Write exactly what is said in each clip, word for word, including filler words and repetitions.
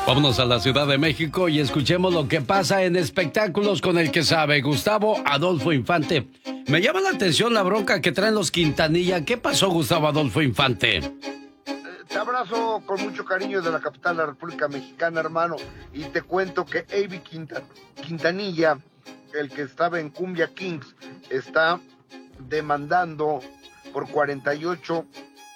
Vámonos a la Ciudad de México y escuchemos lo que pasa en espectáculos con el que sabe, Gustavo Adolfo Infante. Me llama la atención la bronca que traen los Quintanilla. ¿Qué pasó, Gustavo Adolfo Infante? Te abrazo con mucho cariño de la capital de la República Mexicana, hermano, y te cuento que Avi Quinta, Quintanilla, el que estaba en Cumbia Kings, está demandando por cuarenta y ocho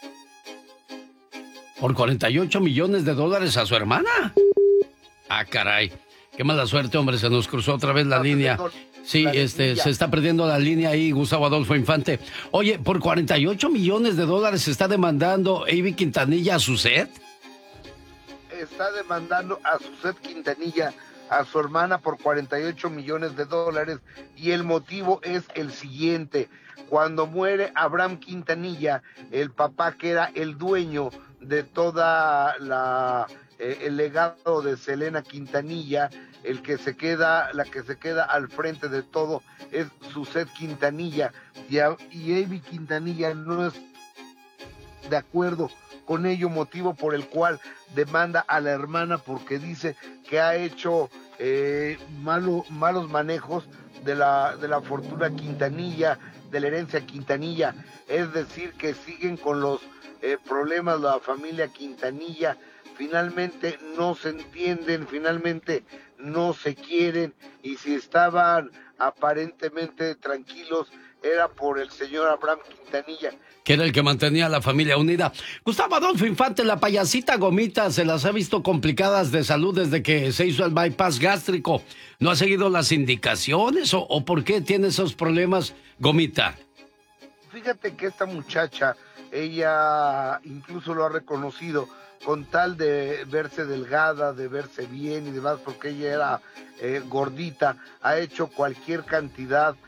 ¿Por cuarenta y ocho millones de dólares a su hermana? Ah, caray. Qué mala suerte, hombre, se nos cruzó otra vez la no, línea. Sí, la este, línea. Se está perdiendo la línea ahí, Gustavo Adolfo Infante. Oye, ¿por cuarenta y ocho millones de dólares se está demandando Avi Quintanilla a Suzette? Está demandando a Suzette Quintanilla, a su hermana, por cuarenta y ocho millones de dólares, y el motivo es el siguiente. Cuando muere Abraham Quintanilla, el papá que era el dueño de toda la eh, el legado de Selena Quintanilla, el que se queda, la que se queda al frente de todo es Suzette Quintanilla, y, a, y Avi Quintanilla no es de acuerdo con ello, motivo por el cual demanda a la hermana porque dice que ha hecho eh, malo, malos manejos de la, de la fortuna Quintanilla, de la herencia Quintanilla, es decir, que siguen con los eh, problemas de la familia Quintanilla, finalmente no se entienden, finalmente no se quieren, y si estaban aparentemente tranquilos era por el señor Abraham Quintanilla, que era el que mantenía a la familia unida. Gustavo Adolfo Infante, la payasita Gomita, se las ha visto complicadas de salud desde que se hizo el bypass gástrico. ¿No ha seguido las indicaciones o, o por qué tiene esos problemas, Gomita? Fíjate que esta muchacha, ella incluso lo ha reconocido, con tal de verse delgada, de verse bien y demás, porque ella era eh, gordita, ha hecho cualquier cantidad